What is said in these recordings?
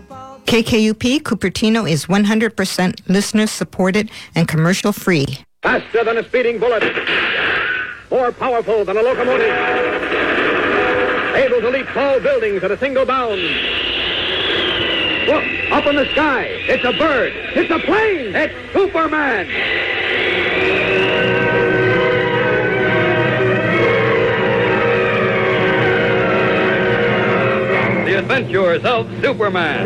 KKUP Cupertino is 100% listener-supported and commercial-free. Faster than a speeding bullet. More powerful than a locomotive. Able to leap tall buildings at a single bound. Look, up in the sky. It's a bird. It's a plane. It's Superman. The Adventures of Superman.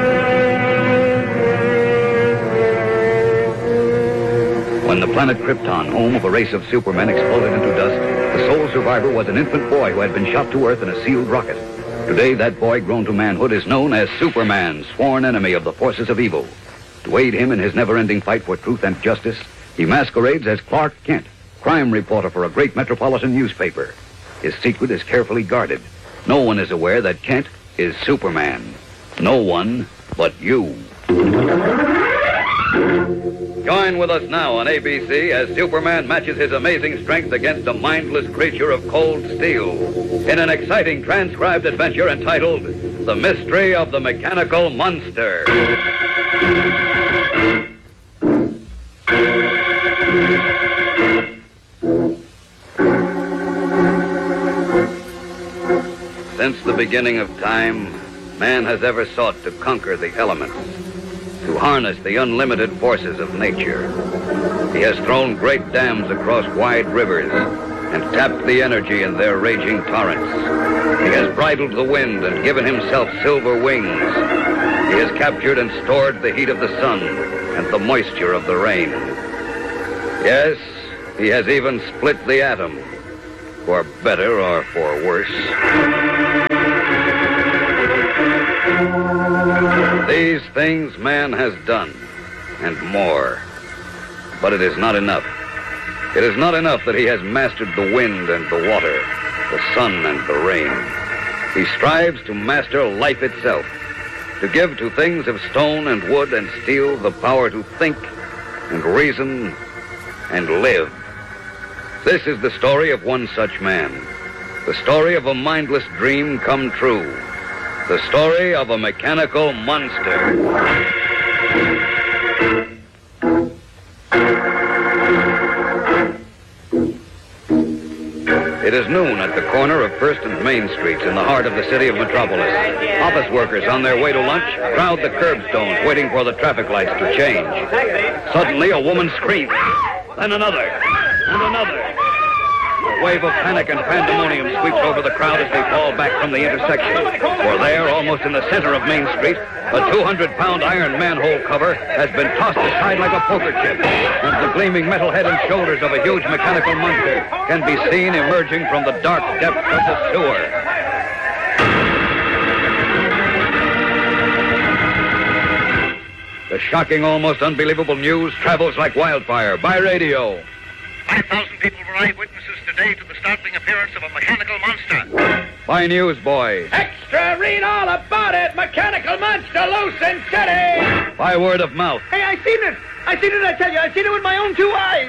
When the planet Krypton, home of a race of supermen, exploded into dust, the sole survivor was an infant boy who had been shot to Earth in a sealed rocket. Today, that boy, grown to manhood, is known as Superman, sworn enemy of the forces of evil. To aid him in his never-ending fight for truth and justice, he masquerades as Clark Kent, crime reporter for a great metropolitan newspaper. His secret is carefully guarded. No one is aware that Kent is Superman. No one but you. Join with us now on ABC as Superman matches his amazing strength against a mindless creature of cold steel in an exciting transcribed adventure entitled The Mystery of the Mechanical Monster. Since the beginning of time, man has ever sought to conquer the elements, to harness the unlimited forces of nature. He has thrown great dams across wide rivers and tapped the energy in their raging torrents. He has bridled the wind and given himself silver wings. He has captured and stored the heat of the sun and the moisture of the rain. Yes, he has even split the atom, for better or for worse. These things man has done, and more. But it is not enough. It is not enough that he has mastered the wind and the water, the sun and the rain. He strives to master life itself, to give to things of stone and wood and steel the power to think and reason and live. This is the story of one such man, the story of a mindless dream come true. The story of a mechanical monster. It is noon at the corner of First and Main Streets in the heart of the city of Metropolis. Office workers on their way to lunch crowd the curbstones waiting for the traffic lights to change. Suddenly a woman screams, then another, and another. A wave of panic and pandemonium sweeps over the crowd as they fall back from the intersection. For there, almost in the center of Main Street, a 200-pound iron manhole cover has been tossed aside like a poker chip, and the gleaming metal head and shoulders of a huge mechanical monster can be seen emerging from the dark depths of the sewer. The shocking, almost unbelievable news travels like wildfire by radio. 5,000 people were eyewitnesses today to the startling appearance of a mechanical monster. By Newsboy. Extra, read all about it. Mechanical monster loose in city. By word of mouth. Hey, I seen it. I seen it, I tell you. I seen it with my own two eyes.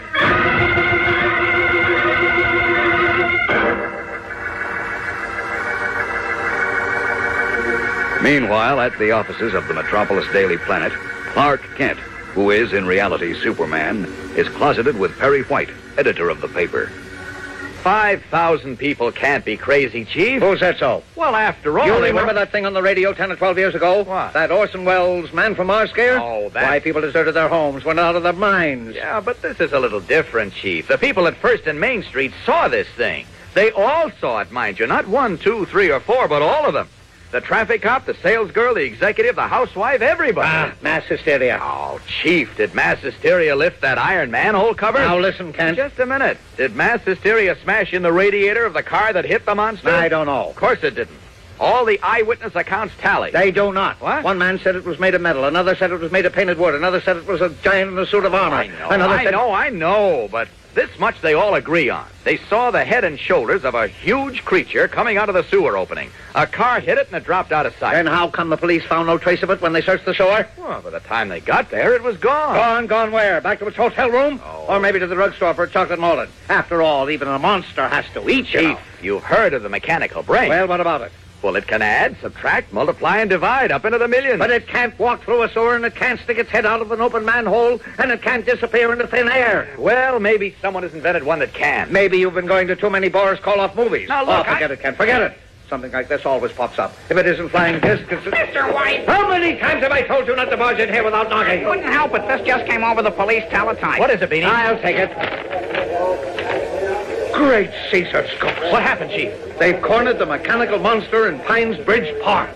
Meanwhile, at the offices of the Metropolis Daily Planet, Clark Kent, who is in reality Superman, is closeted with Perry White, editor of the paper. 5,000 people can't be crazy, Chief. Who said so? Well, after all... You remember that thing on the radio 10 or 12 years ago? What? That Orson Welles Man from Mars scare? Oh, that... Why people deserted their homes, went out of their minds. Yeah, but this is a little different, Chief. The people at First and Main Street saw this thing. They all saw it, mind you. Not 1, 2, 3, or 4, but all of them. The traffic cop, the sales girl, the executive, the housewife, everybody. Mass hysteria. Oh, Chief, did mass hysteria lift that iron manhole cover? Now listen, Kent. Just a minute. Did mass hysteria smash in the radiator of the car that hit the monster? I don't know. Of course it didn't. All the eyewitness accounts tally. They do not. What? One man said it was made of metal. Another said it was made of painted wood. Another said it was a giant in a suit of armor. I know, but this much they all agree on. They saw the head and shoulders of a huge creature coming out of the sewer opening. A car hit it and it dropped out of sight. Then how come the police found no trace of it when they searched the sewer? Well, by the time they got there, it was gone. Gone where? Back to its hotel room? Oh. Or maybe to the drugstore for a chocolate mullet? After all, even a monster has to eat, you know. Chief, you've heard of the mechanical brain. Well, what about it? Well, it can add, subtract, multiply, and divide up into the millions. But it can't walk through a sewer, and it can't stick its head out of an open manhole, and it can't disappear into thin air. Well, maybe someone has invented one that can. Maybe you've been going to too many Boris Karloff movies. Now, look, forget it, Kent. Forget it. Something like this always pops up. If it isn't flying disc, it's... Mr. White! How many times have I told you not to barge in here without knocking? Couldn't help it. This just came over the police teletype. What is it, Beanie? I'll take it. Great Caesar scopes. What happened, Chief? They've cornered the mechanical monster in Pines Bridge Park.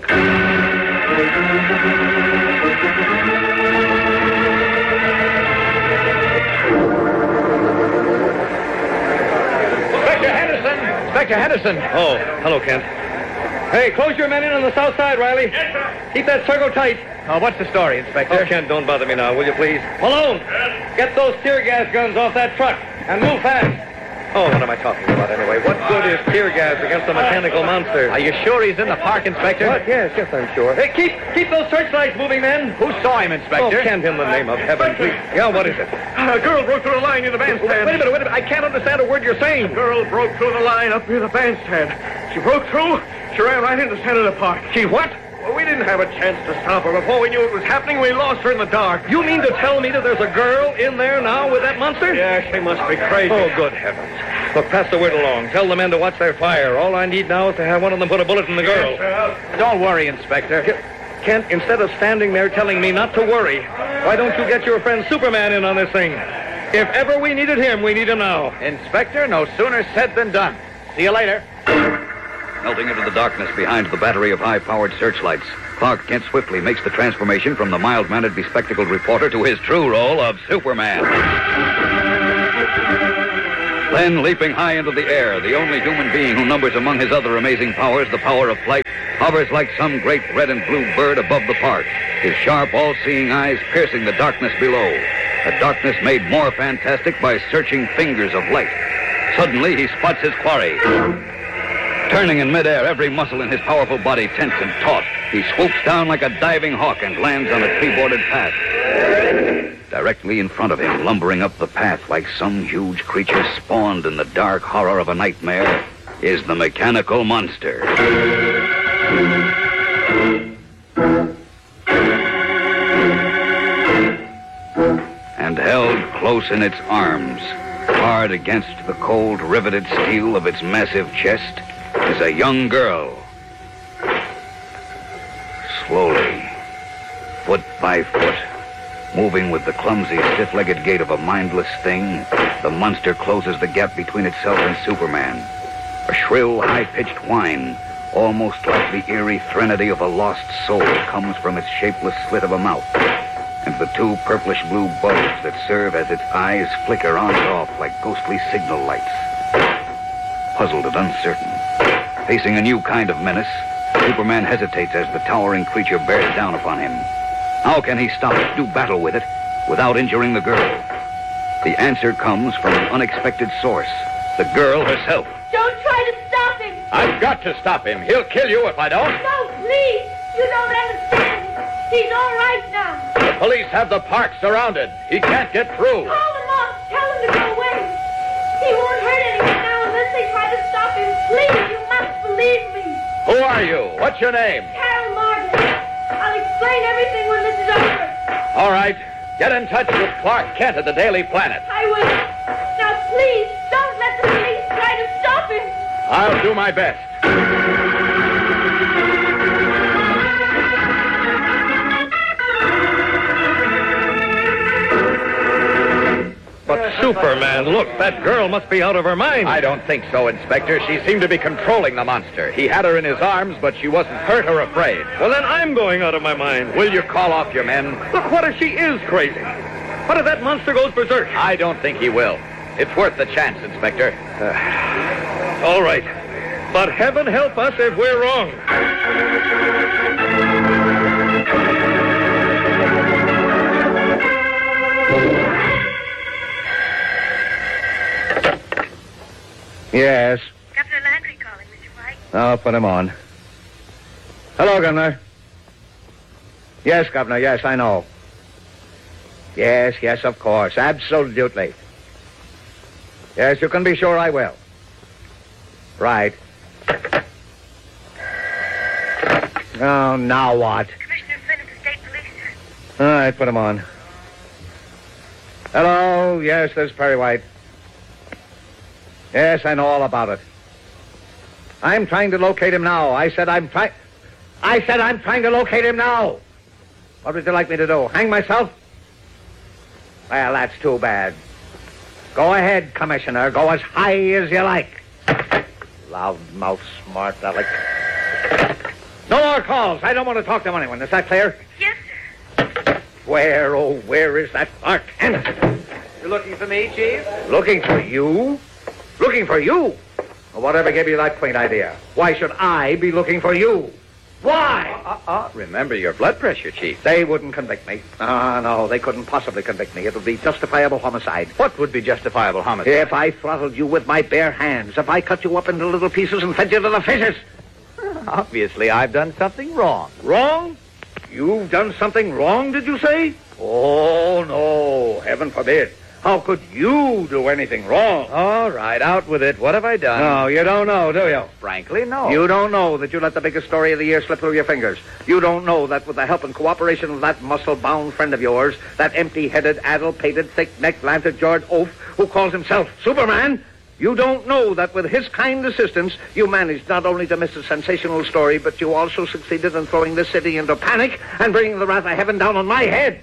Inspector Henderson. Oh, hello, Kent. Hey, close your men in on the south side, Riley. Yes, sir. Keep that circle tight. Oh, what's the story, Inspector? Oh, Kent, don't bother me now, will you, please? Malone, get those tear gas guns off that truck and move fast. Oh, what am I talking about anyway? What good is tear gas against the mechanical monster? Are you sure he's in the park, Inspector? What? Yes, I'm sure. Hey, keep those searchlights moving, men. Who saw him, Inspector? Oh, Kent, in the name of heaven, please. Yeah, what is it? A girl broke through the line near the bandstand. Wait a minute. I can't understand a word you're saying. A girl broke through the line up near the bandstand. She broke through. She ran right into the center of the park. She what? Well, we didn't have a chance to stop her. Before we knew it was happening, we lost her in the dark. You mean to tell me that there's a girl in there now with that monster? Yeah, she must be crazy. Oh, good heavens. Look, pass the word along. Tell the men to watch their fire. All I need now is to have one of them put a bullet in the girl. Don't worry, Inspector. Kent, instead of standing there telling me not to worry, why don't you get your friend Superman in on this thing? If ever we needed him, we need him now. Inspector, no sooner said than done. See you later. Melting into the darkness behind the battery of high-powered searchlights, Clark Kent swiftly makes the transformation from the mild-mannered, bespectacled reporter to his true role of Superman. Then, leaping high into the air, the only human being who numbers among his other amazing powers the power of flight, hovers like some great red and blue bird above the park, his sharp, all-seeing eyes piercing the darkness below, a darkness made more fantastic by searching fingers of light. Suddenly, he spots his quarry. Turning in midair, every muscle in his powerful body tense and taut, he swoops down like a diving hawk and lands on a tree-bordered path. Directly in front of him, lumbering up the path like some huge creature spawned in the dark horror of a nightmare, is the mechanical monster. And held close in its arms, hard against the cold, riveted steel of its massive chest, is a young girl. Slowly, foot by foot, moving with the clumsy, stiff-legged gait of a mindless thing, the monster closes the gap between itself and Superman. A shrill, high-pitched whine, almost like the eerie threnody of a lost soul, comes from its shapeless slit of a mouth, and the two purplish-blue bulbs that serve as its eyes flicker on and off like ghostly signal lights. Puzzled and uncertain, facing a new kind of menace, Superman hesitates as the towering creature bears down upon him. How can he stop it, do battle with it, without injuring the girl? The answer comes from an unexpected source, the girl herself. Don't try to stop him. I've got to stop him. He'll kill you if I don't. No, please. You don't understand. He's all right now. The police have the park surrounded. He can't get through. Call him off. Tell him to go away. He won't hurt anyone now unless they try to stop him. Please, you must believe me. Who are you? What's your name? Carol Martin. I'll explain everything when this is over. All right. Get in touch with Clark Kent at the Daily Planet. I will. Now, please, don't let the police try to stop him. I'll do my best. But Superman, look, that girl must be out of her mind. I don't think so, Inspector. She seemed to be controlling the monster. He had her in his arms, but she wasn't hurt or afraid. Well, then I'm going out of my mind. Will you call off your men? Look, what if she is crazy? What if that monster goes berserk? I don't think he will. It's worth the chance, Inspector. All right. But heaven help us if we're wrong. Yes. Governor Landry calling, Mr. White. I'll put him on. Hello, Governor. Yes, Governor, yes, I know. Yes, of course. Absolutely. Yes, you can be sure I will. Right. Oh, now what? Commissioner Flynn of the State Police, sir. All right, put him on. Hello, yes, this is Perry White. Yes, I know all about it. I'm trying to locate him now. I said I'm trying to locate him now. What would you like me to do? Hang myself? Well, that's too bad. Go ahead, Commissioner. Go as high as you like. Loudmouth, smart aleck. No more calls. I don't want to talk to anyone. Is that clear? Yes, sir. Where, oh, where is that Clark Henderson? You looking for me, Chief? Looking for you? Looking for you? Well, whatever gave you that quaint idea? Why should I be looking for you? Why? Remember your blood pressure, Chief. They wouldn't convict me. No, they couldn't possibly convict me. It would be justifiable homicide. What would be justifiable homicide? If I throttled you with my bare hands, if I cut you up into little pieces and fed you to the fishes. Obviously, I've done something wrong. Wrong? You've done something wrong, did you say? Oh, no, heaven forbid. How could you do anything wrong? All right, out with it. What have I done? No, you don't know, do you? Frankly, no. You don't know that you let the biggest story of the year slip through your fingers. You don't know that with the help and cooperation of that muscle-bound friend of yours, that empty-headed, addle-pated, thick-necked Lanta George Oaf, who calls himself Superman, you don't know that with his kind assistance, you managed not only to miss a sensational story, but you also succeeded in throwing this city into panic and bringing the wrath of heaven down on my head.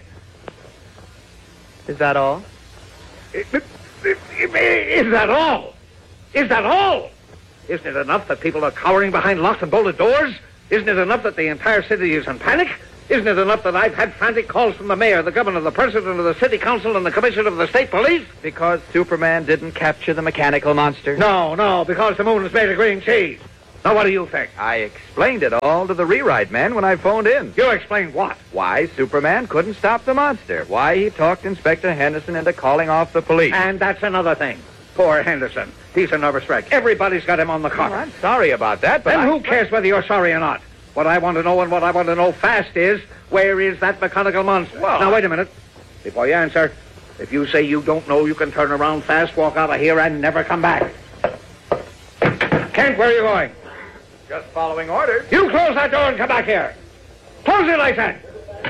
Is that all? Is that all? Is that all? Isn't it enough that people are cowering behind locked and bolted doors? Isn't it enough that the entire city is in panic? Isn't it enough that I've had frantic calls from the mayor, the governor, the president of the city council, and the commissioner of the state police? Because Superman didn't capture the mechanical monster? No, because the moon is made of green cheese. Now, what do you think? I explained it all to the rewrite man when I phoned in. You explain what? Why Superman couldn't stop the monster. Why he talked Inspector Henderson into calling off the police. And that's another thing. Poor Henderson. He's a nervous wreck. Everybody's got him on the Well, carpet. I'm sorry about that, but Then who cares whether you're sorry or not? What I want to know and what I want to know fast is, where is that mechanical monster? Well, now, wait a minute. Before you answer, if you say you don't know, you can turn around fast, walk out of here, and never come back. Kent, where are you going? Just following orders. You close that door and come back here. Close it like that.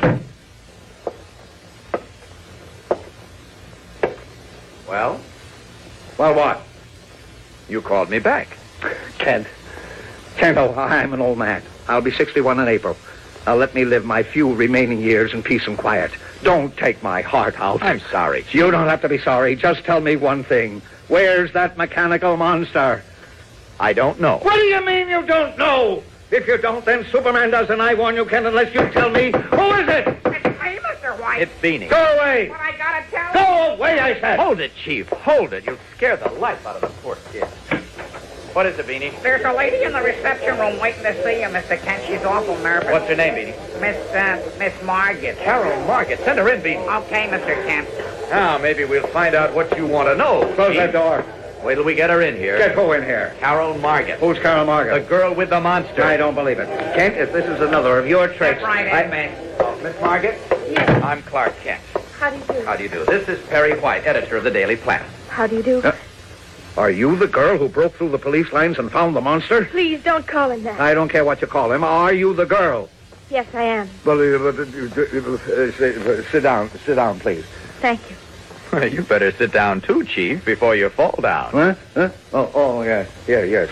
Well, Well, what? you called me back. Kent, oh, I'm an old man. I'll be 61 in April. Now let me live my few remaining years in peace and quiet. Don't take my heart out. I'm sorry, Chief. You don't have to be sorry. Just tell me one thing. Where's that mechanical monster? I don't know. What do you mean you don't know? If you don't, then Superman does, and I warn you, Kent, unless you tell me. Who is it? It's me, Mr. White. It's Beanie. Go away. What I gotta tell you? Go away, I said. Hold it, Chief. Hold it. You'll scare the life out of the poor kid. What is it, Beanie? There's a lady in the reception room waiting to see you, Mr. Kent. She's awful nervous. What's her name, Beanie? Miss Margit. Carol Margit. Send her in, Beanie. Okay, Mr. Kent. Now, maybe we'll find out what you want to know. Close Chief. that door. Wait till we get her in here. Get who in here? Carol Margit. Who's Carol The Margaret? girl with the monster. I don't believe it. Kent, if this is another of your tricks... Step right in, miss. Oh, Miss Margit? Yes. I'm Clark Kent. How do you do? How do you do? This is Perry White, editor of the Daily Planet. How do you do? Are you the girl who broke through the police lines and found the monster? Please don't call him that. I don't care what you call him. Are you the girl? Yes, I am. Well, sit down, please. Thank you. You better sit down too, Chief, before you fall down. Huh? Oh, yes. Yes.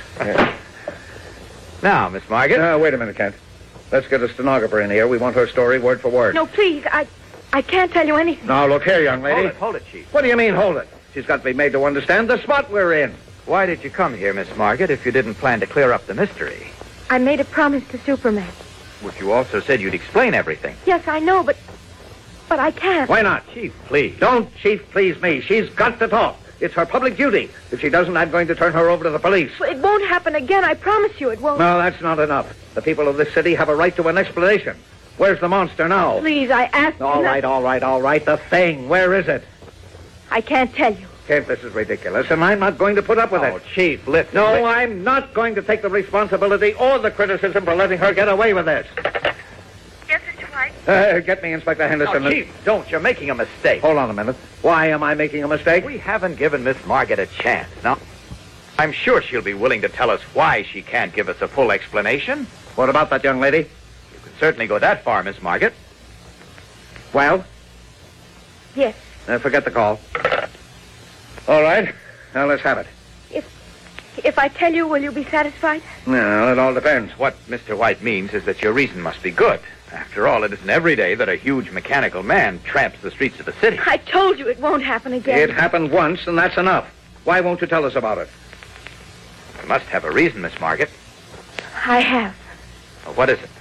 Now, Miss Margit. Wait a minute, Kent. Let's get a stenographer in here. We want her story word for word. No, please. I can't tell you anything. Now, look here, young lady. Hold it, Chief. What do you mean, hold it? She's got to be made to understand the spot we're in. Why did you come here, Miss Margit, if you didn't plan to clear up the mystery? I made a promise to Superman. But you also said you'd explain everything. Yes, I know, but I can't. Why not? Chief, please. Don't, Chief, please me. She's got to talk. It's her public duty. If she doesn't, I'm going to turn her over to the police. It won't happen again. I promise you it won't. No, that's not enough. The people of this city have a right to an explanation. Where's the monster now? Please, I ask you. All right. The thing. Where is it? I can't tell you. Kent, this is ridiculous, and I'm not going to put up with Oh, it. Chief, listen. No, I'm not going to take the responsibility or the criticism for letting her get away with this. Yes, Mr. White. Get me Inspector Henderson. Oh, Chief, don't. You're making a mistake. Hold on a minute. Why am I making a mistake? We haven't given Miss Margit a chance. Now, I'm sure she'll be willing to tell us why she can't give us a full explanation. What about that young lady? certainly go that far, Miss Margaret. Well, Yes. forget the call. All right. Now, let's have it. If I tell you, will you be satisfied? No, it all depends. What Mr. White means is that your reason must be good. After all, it isn't every day that a huge mechanical man tramps the streets of the city. I told you it won't happen again. It happened once, and that's enough. Why won't you tell us about it? You must have a reason, Miss Margaret. I have. Well, what is it?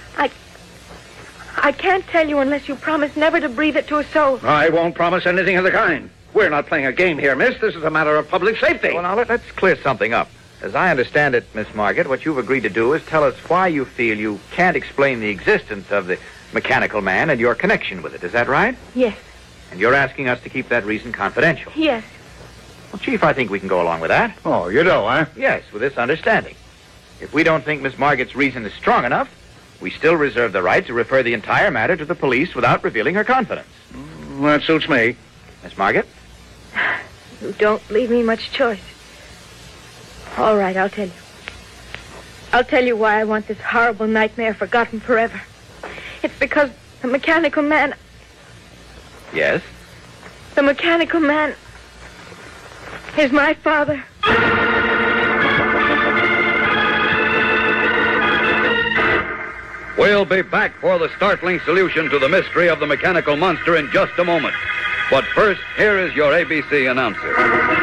I can't tell you unless you promise never to breathe it to a soul. I won't promise anything of the kind. We're not playing a game here, miss. This is a matter of public safety. Well, now, let's clear something up. As I understand it, Miss Margaret, what you've agreed to do is tell us why you feel you can't explain the existence of the mechanical man and your connection with it. Is that right? Yes. And you're asking us to keep that reason confidential. Yes. Well, Chief, I think we can go along with that. Oh, you do, huh? Yes, with this understanding. If we don't think Miss Margaret's reason is strong enough, we still reserve the right to refer the entire matter to the police without revealing her confidence. That suits me. Miss Margaret? You don't leave me much choice. All right, I'll tell you. I'll tell you why I want this horrible nightmare forgotten forever. It's because the mechanical man... Yes? The mechanical man is my father. We'll be back for the startling solution to the mystery of the mechanical monster in just a moment. But first, here is your ABC announcer.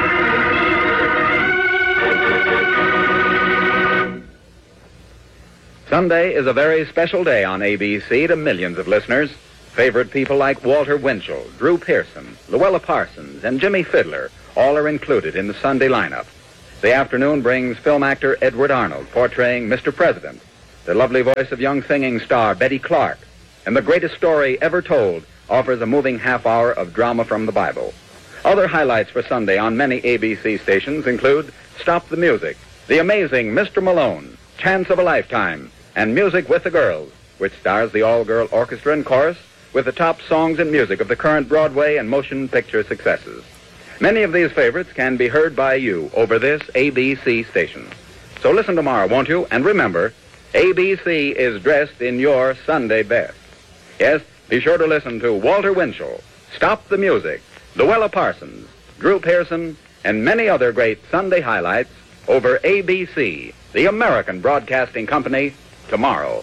Sunday is a very special day on ABC to millions of listeners. Favorite people like Walter Winchell, Drew Pearson, Luella Parsons, and Jimmy Fiddler all are included in the Sunday lineup. The afternoon brings film actor Edward Arnold portraying Mr. President, the lovely voice of young singing star Betty Clark, and the greatest story ever told offers a moving half hour of drama from the Bible. Other highlights for Sunday on many ABC stations include Stop the Music, The Amazing Mr. Malone, Chance of a Lifetime, and Music with the Girls, which stars the all-girl orchestra and chorus with the top songs and music of the current Broadway and motion picture successes. Many of these favorites can be heard by you over this ABC station. So listen tomorrow, won't you? And remember, ABC is dressed in your Sunday best. Yes, be sure to listen to Walter Winchell, Stop the Music, Luella Parsons, Drew Pearson, and many other great Sunday highlights over ABC, the American Broadcasting Company, tomorrow.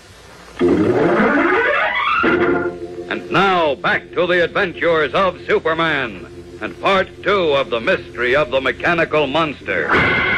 And now, back to the adventures of Superman and part 2 of the mystery of the mechanical monster.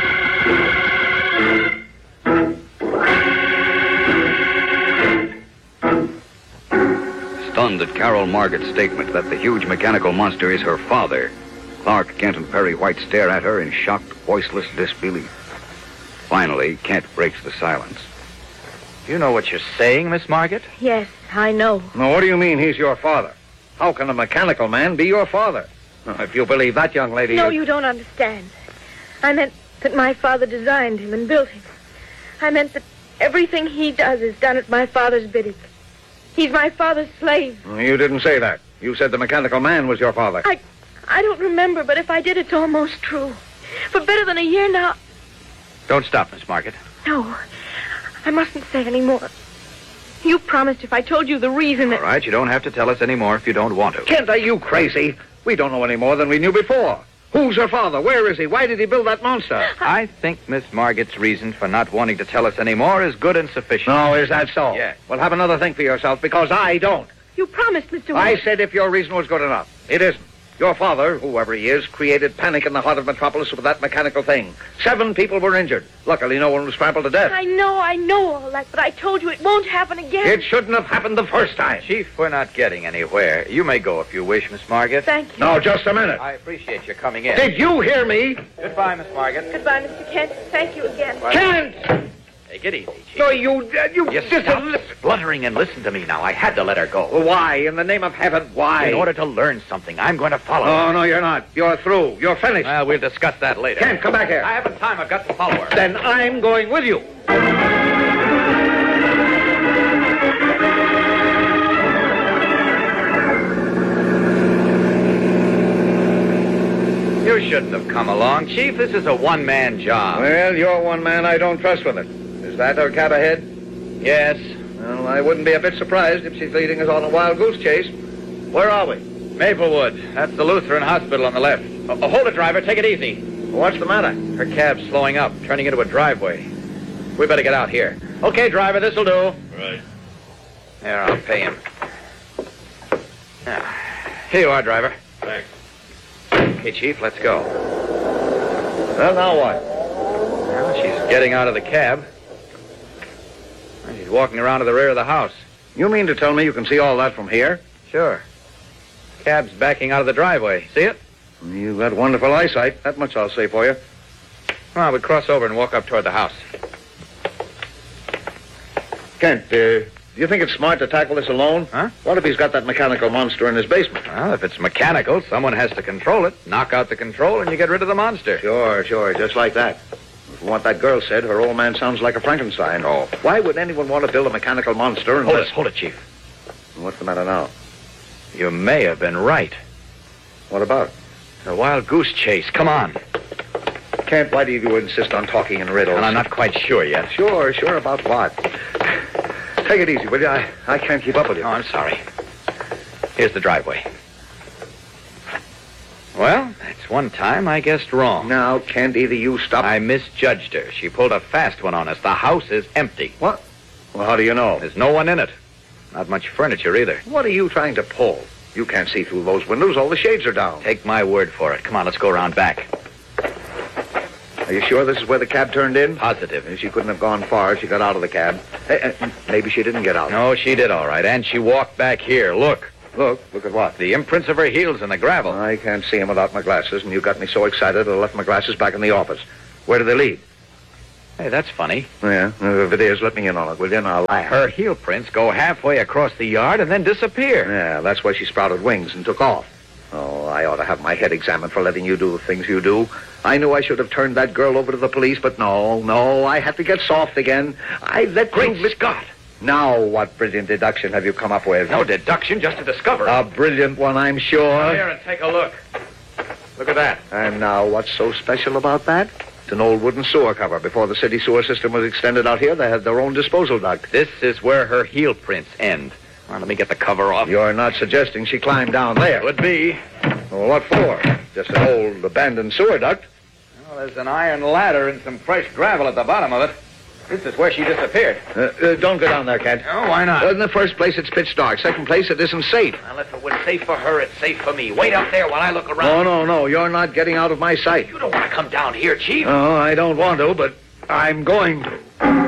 Stunned at Carol Marget's statement that the huge mechanical monster is her father, Clark Kent and Perry White stare at her in shocked, voiceless disbelief. Finally, Kent breaks the silence. Do you know what you're saying, Miss Margaret? Yes, I know. Now, what do you mean he's your father? How can a mechanical man be your father? If you believe that, young lady... No, you don't understand. I meant that my father designed him and built him. I meant that everything he does is done at my father's bidding. He's my father's slave. You didn't say that. You said the mechanical man was your father. I don't remember, but if I did, it's almost true. For better than a year now... Don't stop, Miss Margaret. No, I mustn't say any more. You promised if I told you the reason that... All right, you don't have to tell us any more if you don't want to. Kent, are you crazy? We don't know any more than we knew before. Who's her father? Where is he? Why did he build that monster? I think Miss Margaret's reason for not wanting to tell us any more is good and sufficient. Oh, is that so? Yes. Well, have another think for yourself, because I don't. You promised, Mr. I White. said if your reason was good enough. It isn't. Your father, whoever he is, created panic in the heart of Metropolis with that mechanical thing. 7 people were injured. Luckily, no one was trampled to death. I know all that, but I told you it won't happen again. It shouldn't have happened the first time. Chief, we're not getting anywhere. You may go if you wish, Miss Margaret. Thank you. Now, just a minute. I appreciate your coming in. Did you hear me? Goodbye, Miss Margaret. Goodbye, Mr. Kent. Thank you again. Kent! Take it easy, Chief. No, you You stop spluttering and listen to me now. I had to let her go. Why? In the name of heaven, why? In order to learn something, I'm going to follow her. Oh, no, you're not. You're through. You're finished. Well, we'll discuss that later. Kent, come back here. I haven't time. I've got to follow her. Then I'm going with you. You shouldn't have come along, Chief. This is a one-man job. Well, you're one man I don't trust with it. Is that her cat ahead? Yes, Well, I wouldn't be a bit surprised if she's leading us on a wild goose chase. Where are we? Maplewood. That's the Lutheran Hospital on the left. Hold it, driver. Take it easy. What's the matter? Her cab's slowing up, turning into a driveway. We better get out here. Okay, driver, this'll do. Right. There, I'll pay him. Now, here you are, driver. Thanks. Okay, Chief, let's go. Well, now what? Well, she's getting out of the cab. And she's walking around to the rear of the house. You mean to tell me you can see all that from here? Sure. Cab's backing out of the driveway. See it? You've got wonderful eyesight. That much I'll say for you. Come on, we cross over and walk up toward the house. Kent, do you think it's smart to tackle this alone? Huh? What if he's got that mechanical monster in his basement? Well, if it's mechanical, someone has to control it. Knock out the control and you get rid of the monster. Sure, just like that. From what that girl said, her old man sounds like a Frankenstein. Oh. Why would anyone want to build a mechanical monster unless... Hold it, Chief. What's the matter now? You may have been right. What about? The wild goose chase. Come on. Kent, why do you insist on talking in riddles? And I'm not quite sure yet. Sure, about what? Take it easy, will you? I can't keep up with you. Oh, I'm sorry. Here's the driveway. Well, that's one time I guessed wrong. Now, Kent, either you stop... I misjudged her. She pulled a fast one on us. The house is empty. What? Well, how do you know? There's no one in it. Not much furniture either. What are you trying to pull? You can't see through those windows. All the shades are down. Take my word for it. Come on, let's go around back. Are you sure this is where the cab turned in? Positive. She couldn't have gone far if she got out of the cab. Hey, maybe she didn't get out. No, she did all right. And she walked back here. Look. Look at what? The imprints of her heels in the gravel. I can't see them without my glasses, and you got me so excited I left my glasses back in the office. Where do they lead? Hey, that's funny. Yeah, if it is, let me in on it, will you? Now, Her heel prints go halfway across the yard and then disappear. Yeah, that's why she sprouted wings and took off. Oh, I ought to have my head examined for letting you do the things you do. I knew I should have turned that girl over to the police, but no, I had to get soft again. I let Great you... Scott! Now, what brilliant deduction have you come up with? No deduction, just a discovery. A brilliant one, I'm sure. Come here and take a look. Look at that. And now, what's so special about that? It's an old wooden sewer cover. Before the city sewer system was extended out here, they had their own disposal duct. This is where her heel prints end. Well, let me get the cover off. You're not suggesting she climbed down there? Would be. Well, what for? Just an old abandoned sewer duct? Well, there's an iron ladder and some fresh gravel at the bottom of it. This is where she disappeared. Don't go down there, Kent. Oh, why not? In the first place, it's pitch dark. Second place, it isn't safe. Well, if it was safe for her, it's safe for me. Wait up there while I look around. No. You're not getting out of my sight. You don't want to come down here, Chief. Oh, I don't want to, but I'm going to.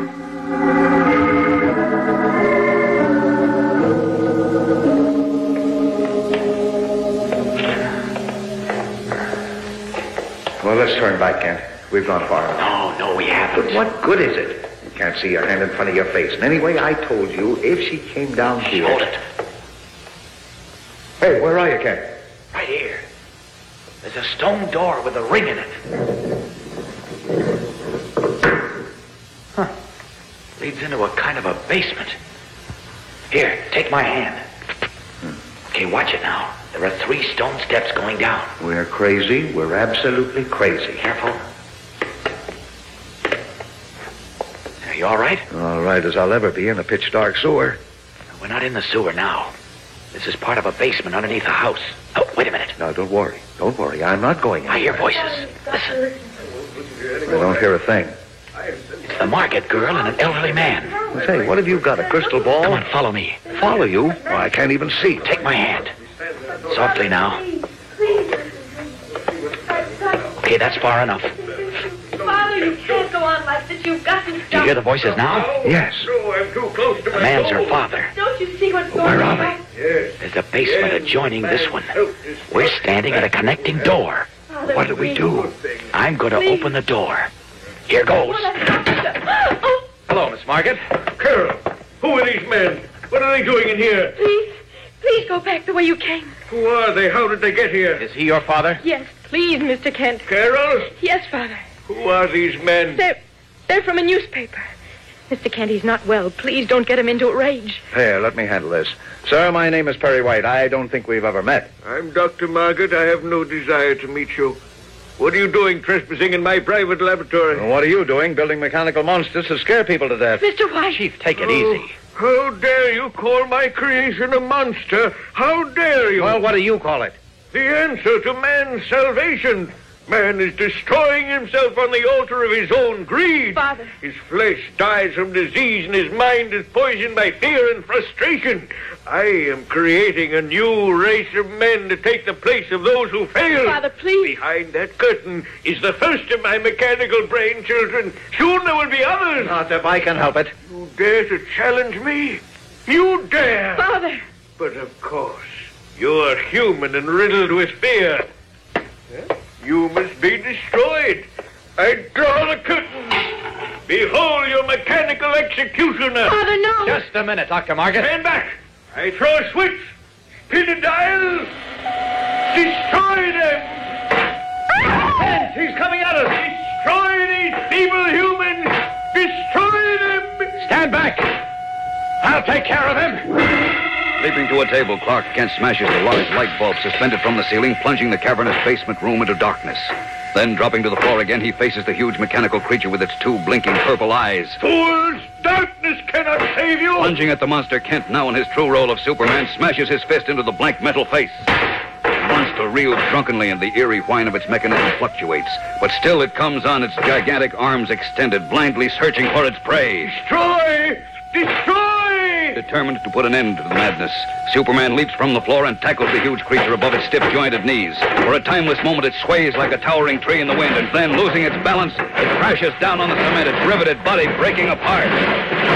Well, let's turn back, Kent. We've gone far enough. No, we haven't. But what good is it? You can't see your hand in front of your face. And anyway, I told you, if she came down here... Hold it. Hey, where are you, Kent? Right here. There's a stone door with a ring in it. Huh. Leads into a kind of a basement. Here, take my hand. Okay, watch it now. There are 3 stone steps going down. We're crazy. We're absolutely crazy. Careful. Are you all right? All right as I'll ever be in a pitch-dark sewer. We're not in the sewer now. This is part of a basement underneath a house. Oh, wait a minute. Now, don't worry. Don't worry. I'm not going I hear anywhere. voices. Listen. I don't hear a thing. It's the market girl and an elderly man. Say, what have you got, a crystal ball? Come on, follow me. Follow you? Well, I can't even see. Take my hand. Softly now. Okay, that's far enough. Father, you can't go on like this. You've got to stop. Do you hear the voices now? Yes. I'm too close to The man's her father. Don't you see what's going Where on? are they? There's a basement adjoining this one. We're standing at a connecting door. What do we do? I'm going to open the door. Here goes. Oh, Hello, Miss Margaret. Carol, who are these men? What are they doing in here? please go back the way you came. Who are they? How did they get here? Is he your father? Yes, please, Mr. Kent. Carol? Yes, Father. Who are these men? They're from a newspaper. Mr. Kent, he's not well. Please don't get him into a rage. Here, let me handle this. Sir, my name is Perry White. I don't think we've ever met. I'm Dr. Margaret. I have no desire to meet you. What are you doing trespassing in my private laboratory? Well, what are you doing, building mechanical monsters to scare people to death? Mr. White. Chief, take it easy. How dare you call my creation a monster? How dare you? Well, what do you call it? The answer to man's salvation. Man is destroying himself on the altar of his own greed. Father. His flesh dies from disease and his mind is poisoned by fear and frustration. I am creating a new race of men to take the place of those who failed. Father, please. Behind that curtain is the first of my mechanical brain children. Soon there will be others. Not if I can help it. You dare to challenge me? You dare! Father. But of course, you're human and riddled with fear. You must be destroyed. I draw the curtain. Behold your mechanical executioner. Father, no. Just a minute, Dr. Margaret. Stand back. I throw a switch. Spin a dial. Destroy them. He's coming at us. Destroy these feeble humans. Destroy them. Stand back. I'll take care of him. Leaping to a table, Clark Kent smashes the large light bulb suspended from the ceiling, plunging the cavernous basement room into darkness. Then, dropping to the floor again, he faces the huge mechanical creature with its two blinking purple eyes. Fools! Darkness cannot save you! Plunging at the monster, Kent, now in his true role of Superman, smashes his fist into the blank metal face. The monster reels drunkenly, and the eerie whine of its mechanism fluctuates. But still it comes on, its gigantic arms extended, blindly searching for its prey. Destroy! Destroy! Determined to put an end to the madness, Superman leaps from the floor and tackles the huge creature above its stiff-jointed knees. For a timeless moment, it sways like a towering tree in the wind, and then, losing its balance, it crashes down on the cement, its riveted body breaking apart.